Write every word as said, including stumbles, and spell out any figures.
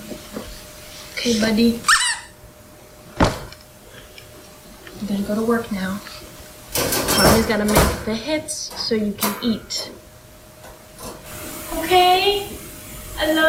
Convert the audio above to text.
Okay, buddy. You gotta go to work now. Mommy's gotta make the hits so you can eat. Okay? I love